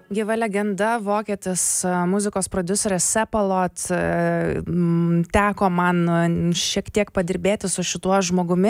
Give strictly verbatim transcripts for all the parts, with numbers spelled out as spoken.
gyva legenda, vokietis muzikos prodiuseris Sepalot. Teko man šiek tiek padirbėti su šituo žmogumi.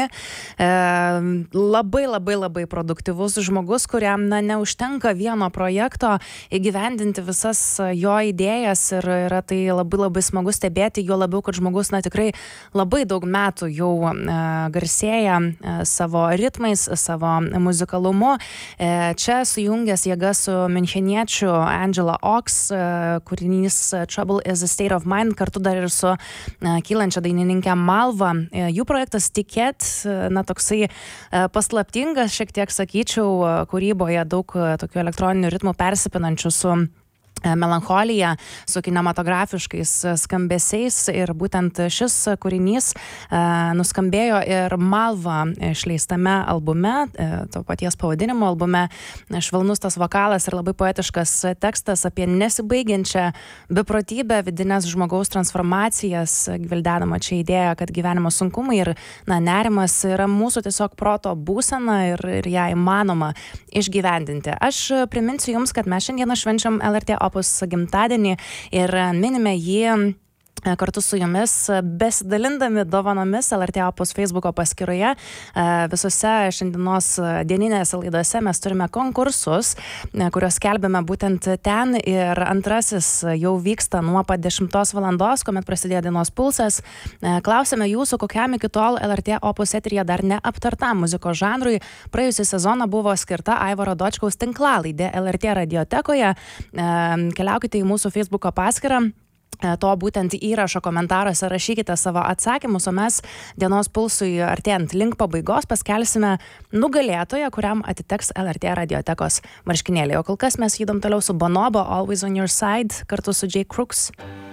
Labai, labai, labai produktyvus žmogus, kuriam na, neužtenka vieno projekto įgyvendinti visas jo idėjas ir yra tai labai, labai smagu stebėti, jo labiau, kad žmogus na, tikrai labai daug metų jau garsėja savo ritmais, savo muzikalumu. Čia sujungęs jėgas su mincheniečiu Angela Ox, kūrinys Trouble is a State of Mind, kartu dar ir su kylančia dainininkė Malva. Jų projektas Ticket, na toksai paslaptingas, šiek tiek sakyčiau, kūryboje daug tokių elektroninių ritmų persipinančių su melancholija, su kinematografiškais skambesiais ir būtent šis kūrinys nuskambėjo ir Malva išleistame albume, to paties pavadinimo albume. Švelnus tas vokalas ir labai poetiškas tekstas apie nesibaigiančią beprotybę, vidinės žmogaus transformacijas, gvildenama čia idėja, kad gyvenimo sunkumai ir na, nerimas yra mūsų tiesiog proto būsena ir, ir ją įmanoma išgyvendinti. Aš priminsiu Jums, kad mes šiandieną švenčiam L R T Opus gimtadienį ir minime jį kartu su Jumis, besidalindami dovanomis L R T Opus Facebooko paskyroje. Visose šiandienos dieninėse laidose mes turime konkursus, kuriuos skelbėme būtent ten ir antrasis jau vyksta nuo pat dešimtos valandos, kuomet prasidėjo dienos pulsas. Klausėme Jūsų, kokiam iki tol L R T Opus eteryje dar neaptartam muzikos žanrui praėjusį sezoną buvo skirta Aivaro Dočkaus tinklalaidė L R T radiotekoje. Keliaukite į mūsų Facebooko paskyrą. To būtent įrašo komentaruose rašykite savo atsakymus, o mes dienos pulsui artėjant link pabaigos paskelsime nugalėtoją, kuriam atiteks L R T radiotekos marškinėliai. O kol kas mes judam toliau su Bonobo, Always on Your Side, kartu su Jay Crooks.